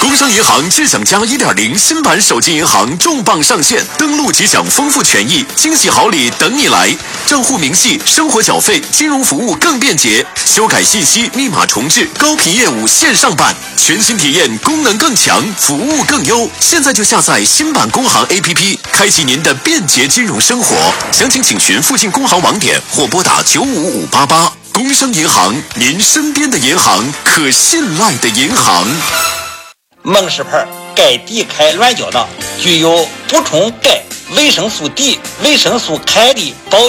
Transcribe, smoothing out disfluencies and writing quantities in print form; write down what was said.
工商银行智享加 1.0 新版手机银行重磅上线，登录即享丰富权益，惊喜好礼等你来。账户明细、生活缴费、金融服务更便捷，修改信息、密码重置、高频业务线上办，全新体验，功能更强，服务更优。现在就下载新版工行 APP， 开启您的便捷金融生活。详情请询附近工行网点或拨打95588。工商银行，您身边的银行，可信赖的银行。 孟氏牌钙D开卵胶囊具有补充钙、维生素 D、维生素 K 的保